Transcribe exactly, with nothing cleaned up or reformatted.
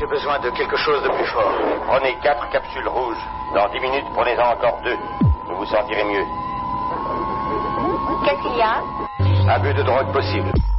J'ai besoin de quelque chose de plus fort. Prenez quatre capsules rouges. Dans dix minutes, prenez-en encore deux. Vous vous sentirez mieux. Qu'est-ce qu'il y a? Abus de drogue possible.